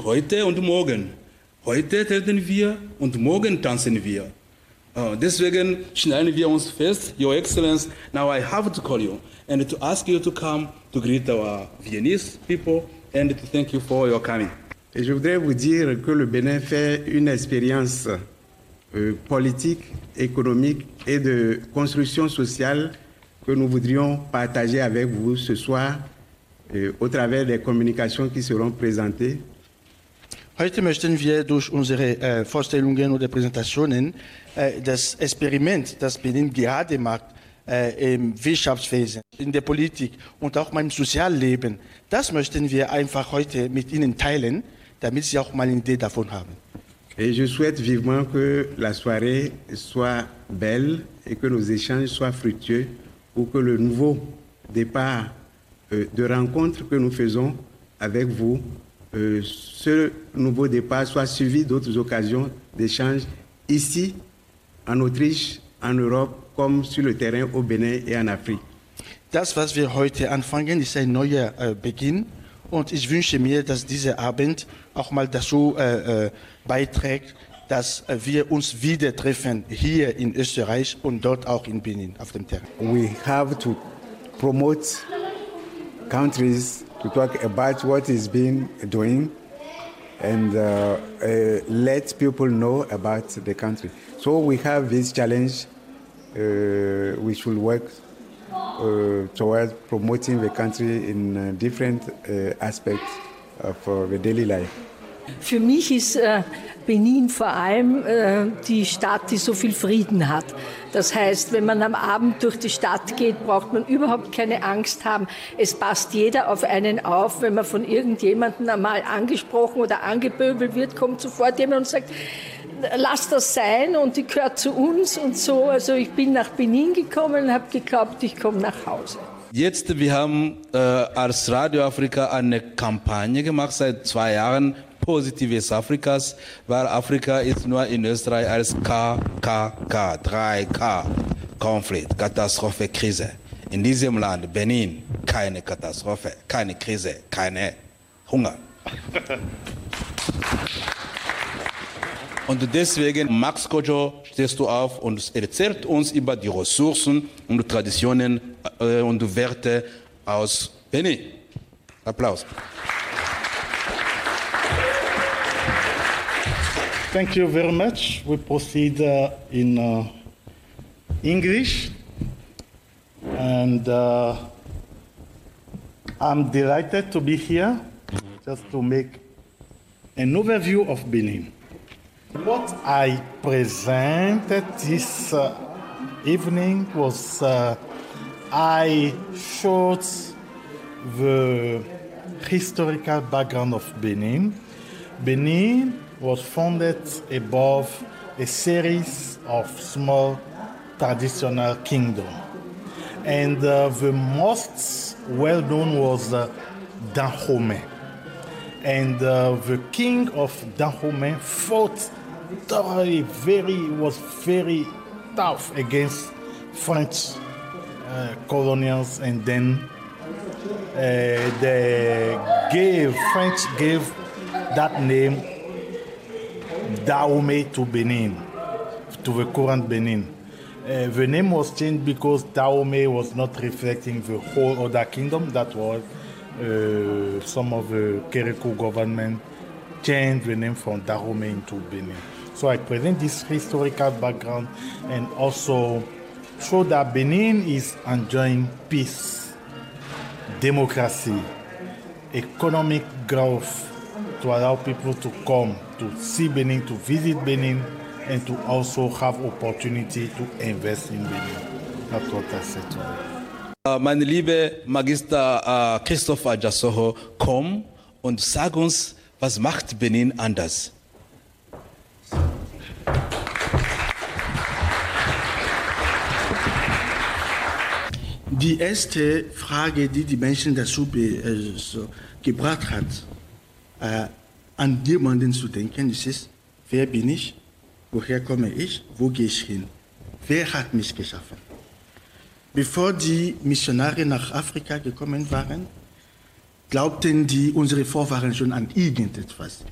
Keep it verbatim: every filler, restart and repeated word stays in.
heute und morgen. Heute treten wir und morgen tanzen wir. Uh, deswegen schneiden wir uns fest, Your Excellency, now I have to call you and to ask you to come to greet our Viennese people and to thank you for your coming. Et je voudrais vous dire que le Bénin fait une expérience euh, politique, économique et de construction sociale que nous voudrions partager avec vous ce soir euh, au travers des communications qui seront présentées. Heute möchten wir durch unsere äh, Vorstellungen oder Präsentationen äh, das Experiment, das Benin gerade macht, äh, im Wirtschaftswesen, in der Politik und auch im Sozialleben, das möchten wir einfach heute mit Ihnen teilen, damit Sie auch mal eine Idee davon haben. Et je souhaite vivement que la soirée soit belle et que nos échanges soient fructueux pour que le nouveau départ euh, de rencontres que nous faisons avec vous, euh, ce nouveau départ soit suivi d'autres occasions d'échanges ici, en Autriche, en Europe, comme sur le terrain au Bénin et en Afrique. Das, was wir heute anfangen, ist ein neuer äh, Beginn. Und ich wünsche mir, dass dieser Abend auch mal dazu äh, äh, beiträgt, dass äh, wir uns wieder treffen hier in Österreich und dort auch in Benin auf dem Terrain. We have to promote countries to talk about what is being doing and uh, uh, let people know about the country. So we have this challenge. Uh, we should work Uh, towards promoting the country in uh, different uh, aspects of uh, the daily life. Für mich ist äh, Benin vor allem äh, die Stadt, die so viel Frieden hat. Das heißt, wenn man am Abend durch die Stadt geht, braucht man überhaupt keine Angst haben. Es passt jeder auf einen auf. Wenn man von irgendjemandem einmal angesprochen oder angepöbelt wird, kommt sofort jemand und sagt, lass das sein und die gehört zu uns und so. Also ich bin nach Benin gekommen und habe geglaubt, ich komme nach Hause. Jetzt, wir haben äh, als Radio Afrika eine Kampagne gemacht seit zwei Jahren, Positives Afrikas, weil Afrika ist nur in Österreich als K K K, drei K, Konflikt, Katastrophe, Krise. In diesem Land, Benin, keine Katastrophe, keine Krise, keine Hunger. Und deswegen, Max Kojo, stehst du auf und erzählt uns über die Ressourcen und Traditionen äh, und Werte aus Benin. Applaus. Thank you very much. We proceed uh, in uh, English. And uh, I'm delighted to be here just to make an overview of Benin. What I presented this uh, evening was uh, I showed the historical background of Benin. Benin was founded above a series of small traditional kingdoms. And uh, the most well-known was uh, Dahomey. And uh, the king of Dahomey fought thoroughly, very, was very tough against French uh, colonials, and then uh, they gave, French gave that name Dahomey to Benin, to the current Benin. Uh, the name was changed because Dahomey was not reflecting the whole other kingdom. That was uh, some of the Kérékou government changed the name from Dahomey into Benin. So I present this historical background and also show that Benin is enjoying peace, democracy, economic growth to allow people to come to see Benin, to visit Benin, and to also have opportunity to invest in Benin. That's what I said to you. Uh, meine liebe Magister uh, Christopher Ajassoho, komm und sag uns, was macht Benin anders? Die erste Frage, die die Menschen dazu be, äh, so gebracht hat, äh, an jemanden zu denken, ist es, wer bin ich, woher komme ich, wo gehe ich hin, wer hat mich geschaffen. Bevor die Missionare nach Afrika gekommen waren, glaubten die, unsere Vorfahren schon an irgendetwas.